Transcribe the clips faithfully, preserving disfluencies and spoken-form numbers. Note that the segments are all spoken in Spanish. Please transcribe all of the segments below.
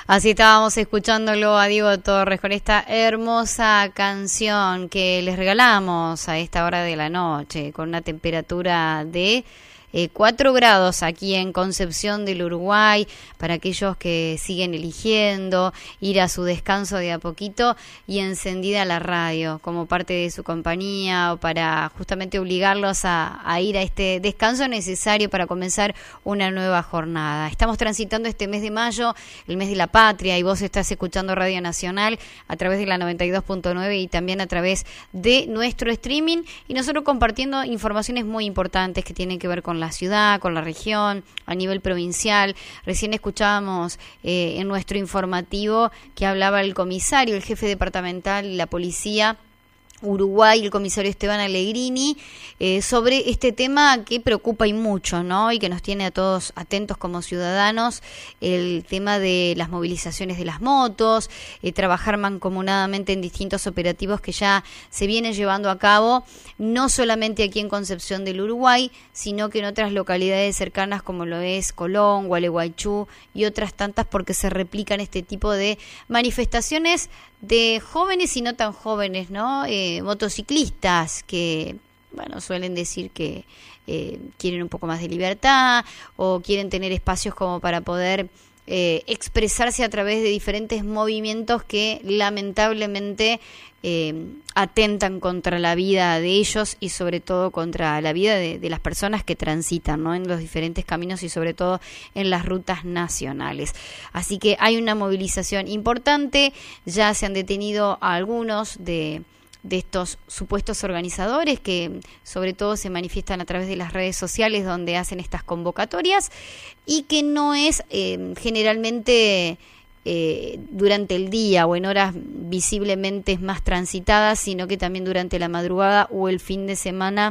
Así estábamos escuchándolo a Diego Torres con esta hermosa canción que les regalamos a esta hora de la noche, con una temperatura de eh, cuatro grados aquí en Concepción del Uruguay, para aquellos que siguen eligiendo ir a su descanso de a poquito y encendida la radio como parte de su compañía, o para justamente obligarlos a, a ir a este descanso necesario para comenzar una nueva jornada. Estamos transitando este mes de mayo, el mes de la patria, y vos estás escuchando Radio Nacional a través de la noventa y dos punto nueve y también a través de nuestro streaming, y nosotros compartiendo informaciones muy importantes que tienen que ver con la ciudad, con la región, a nivel provincial. Recién escuchábamos eh, en nuestro informativo que hablaba el comisario, el jefe departamental y la policía Uruguay, el comisario Esteban Allegrini, eh, sobre este tema que preocupa y mucho, ¿no? Y que nos tiene a todos atentos como ciudadanos, el tema de las movilizaciones de las motos, eh, trabajar mancomunadamente en distintos operativos que ya se vienen llevando a cabo, no solamente aquí en Concepción del Uruguay, sino que en otras localidades cercanas como lo es Colón, Gualeguaychú y otras tantas, porque se replican este tipo de manifestaciones de jóvenes y no tan jóvenes, ¿no? Eh, motociclistas que, bueno, suelen decir que eh, quieren un poco más de libertad o quieren tener espacios como para poder eh, expresarse a través de diferentes movimientos que lamentablemente eh, atentan contra la vida de ellos y sobre todo contra la vida de, de las personas que transitan, ¿no? En los diferentes caminos y sobre todo en las rutas nacionales. Así que hay una movilización importante, ya se han detenido a algunos de de estos supuestos organizadores que sobre todo se manifiestan a través de las redes sociales donde hacen estas convocatorias, y que no es eh, generalmente eh, durante el día o en horas visiblemente más transitadas, sino que también durante la madrugada o el fin de semana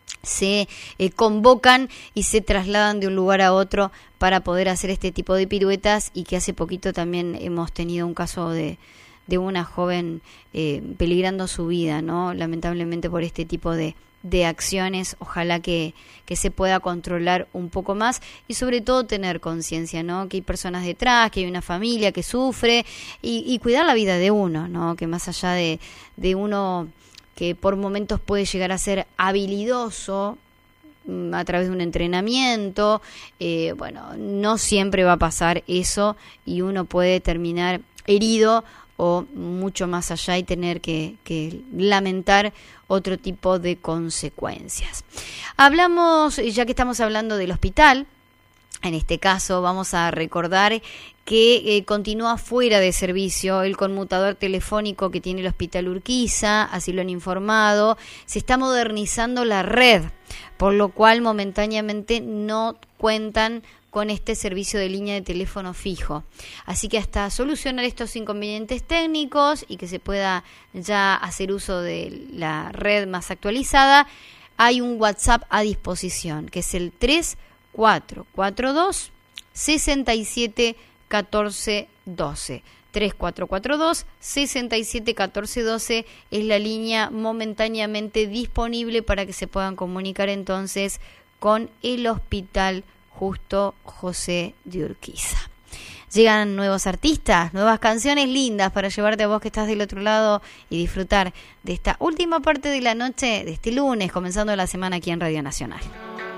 se eh, convocan y se trasladan de un lugar a otro para poder hacer este tipo de piruetas, y que hace poquito también hemos tenido un caso de de una joven eh, peligrando su vida, ¿no? Lamentablemente por este tipo de, de acciones. Ojalá que, que se pueda controlar un poco más y sobre todo tener conciencia, ¿no? Que hay personas detrás, que hay una familia que sufre, y, y cuidar la vida de uno, ¿no? Que más allá de, de uno que por momentos puede llegar a ser habilidoso a través de un entrenamiento, eh, bueno, no siempre va a pasar eso y uno puede terminar herido o mucho más allá y tener que, que lamentar otro tipo de consecuencias. Hablamos, ya que estamos hablando del hospital, en este caso vamos a recordar que eh, continúa fuera de servicio el conmutador telefónico que tiene el Hospital Urquiza, así lo han informado. Se está modernizando la red, por lo cual momentáneamente no cuentan con este servicio de línea de teléfono fijo. Así que hasta solucionar estos inconvenientes técnicos y que se pueda ya hacer uso de la red más actualizada, hay un WhatsApp a disposición, que es el tres cuatro cuatro dos, seis siete uno cuatro uno dos. tres cuatro cuatro dos, seis siete uno cuatro uno dos es la línea momentáneamente disponible para que se puedan comunicar entonces con el Hospital Justo José de Urquiza. Llegan nuevos artistas, nuevas canciones lindas para llevarte a vos que estás del otro lado y disfrutar de esta última parte de la noche de este lunes, comenzando la semana aquí en Radio Nacional.